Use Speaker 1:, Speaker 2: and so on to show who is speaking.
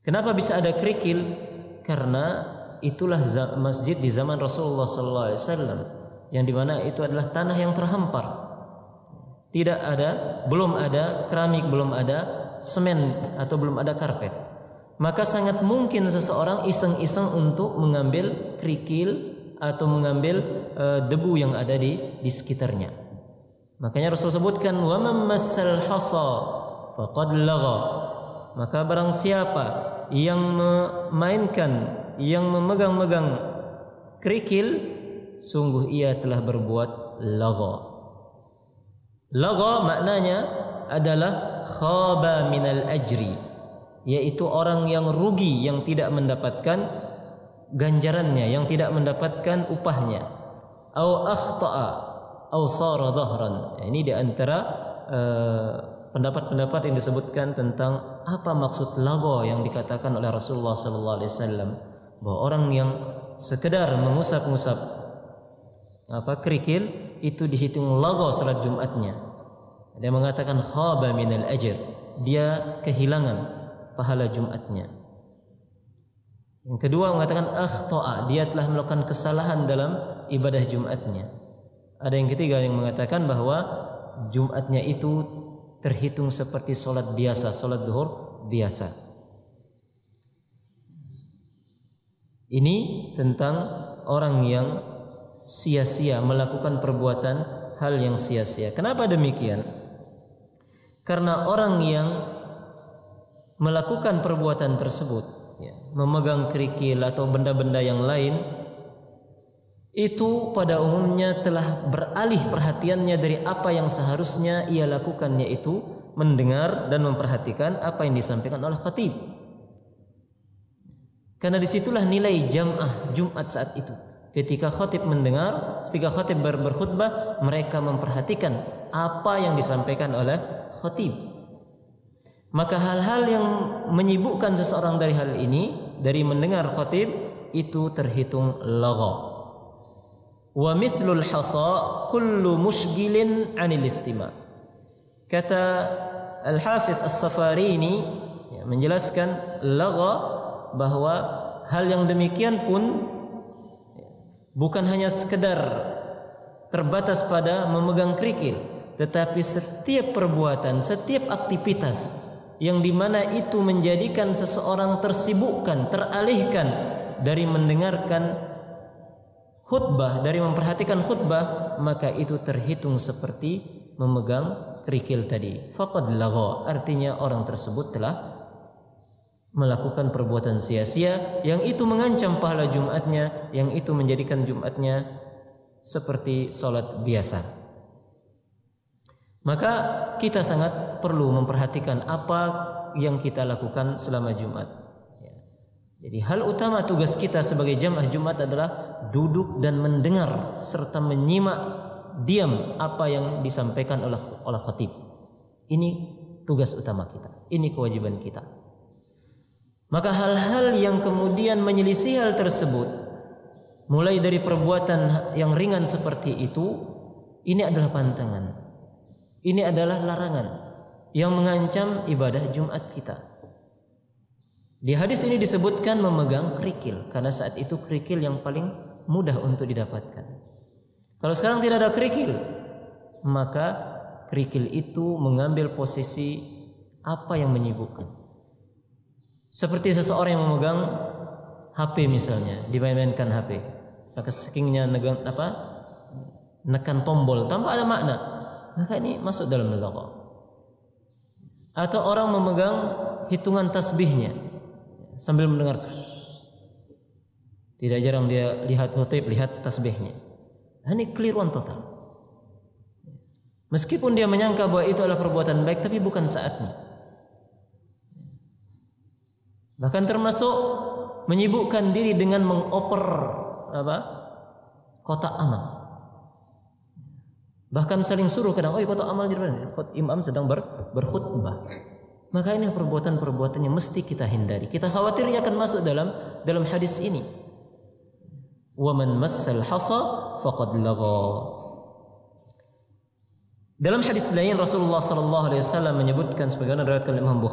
Speaker 1: Kenapa bisa ada kerikil? Karena itulah masjid di zaman Rasulullah SAW, yang dimana itu adalah tanah yang terhampar. Belum ada keramik, belum ada semen, atau belum ada karpet. Maka sangat mungkin seseorang iseng-iseng untuk mengambil kerikil atau mengambil debu yang ada di sekitarnya. Makanya Rasul sebutkan, wa man massal hasa faqad lagha. Maka barang siapa yang memainkan, yang memegang-megang kerikil, sungguh ia telah berbuat lagha. Lagha maknanya adalah khaba minal ajri, yaitu orang yang rugi, yang tidak mendapatkan ganjarannya, yang tidak mendapatkan upahnya. Au akhta'a au sara dhahran. Ini di antara pendapat-pendapat yang disebutkan tentang apa maksud lagha yang dikatakan oleh Rasulullah sallallahu alaihi wasallam, bahwa orang yang sekedar mengusap-ngusap kerikil itu dihitung lagha salat Jumatnya. Dia mengatakan khaba minal ajr, dia kehilangan pahala Jumatnya. Yang kedua mengatakan akhta'a, dia telah melakukan kesalahan dalam ibadah Jumatnya. Ada yang ketiga yang mengatakan bahwa Jumatnya itu terhitung seperti solat biasa, solat zuhur biasa. Ini tentang orang yang sia-sia melakukan perbuatan hal yang sia-sia. Kenapa demikian? Karena orang yang melakukan perbuatan tersebut, memegang kerikil atau benda-benda yang lain, itu pada umumnya telah beralih perhatiannya dari apa yang seharusnya ia lakukan, yaitu mendengar dan memperhatikan apa yang disampaikan oleh khatib. Karena disitulah nilai jamaah Jumat saat itu. Ketika khatib mendengar, ketika khatib berkhutbah, mereka memperhatikan apa yang disampaikan oleh khatib. Maka hal-hal yang menyibukkan seseorang dari hal ini, dari mendengar khatib, itu terhitung lagha. Wa mithlul hasa kullu mushgilin 'anil istima'. Kata Al-Hafiz As-Safarini menjelaskan lagha, bahwa hal yang demikian pun bukan hanya sekedar terbatas pada memegang kerikil, tetapi setiap perbuatan, setiap aktivitas yang dimana itu menjadikan seseorang tersibukkan, teralihkan dari mendengarkan khutbah, dari memperhatikan khutbah, maka itu terhitung seperti memegang kerikil tadi. Faqad lagha, artinya orang tersebut telah melakukan perbuatan sia-sia yang itu mengancam pahala Jumatnya, yang itu menjadikan Jumatnya seperti sholat biasa. Maka kita sangat perlu memperhatikan apa yang kita lakukan selama Jumat. Jadi hal utama tugas kita sebagai jamaah Jumat adalah duduk dan mendengar serta menyimak diam apa yang disampaikan oleh khatib. Ini tugas utama kita, ini kewajiban kita. Maka hal-hal yang kemudian menyelisih hal tersebut, mulai dari perbuatan yang ringan seperti itu, ini adalah pantangan, ini adalah larangan yang mengancam ibadah Jumat kita. Di hadis ini disebutkan memegang kerikil, karena saat itu kerikil yang paling mudah untuk didapatkan. Kalau sekarang tidak ada kerikil, maka kerikil itu mengambil posisi apa yang menyibukkan. Seperti seseorang yang memegang HP misalnya, dimainkan HP, sakingnya nekan tombol tanpa ada makna, maka ini masuk dalam lagha. Atau orang memegang hitungan tasbihnya sambil mendengar, tidak jarang dia lihat khatib, lihat tasbihnya. Ini keliruan total. Meskipun dia menyangka bahwa itu adalah perbuatan baik, tapi bukan saatnya. Bahkan termasuk menyibukkan diri dengan mengoper kotak amal. Bahkan saling suruh kadang, kotak amal di mana? Imam sedang berkhutbah. Maka ini perbuatan-perbuatan yang mesti kita hindari. Kita khawatir ia akan masuk dalam hadis ini. Wa man massal hasa faqad lagha. Dalam hadis lain Rasulullah sallallahu alaihi wasallam menyebutkan sebagaimana riwayat Imam Bukhari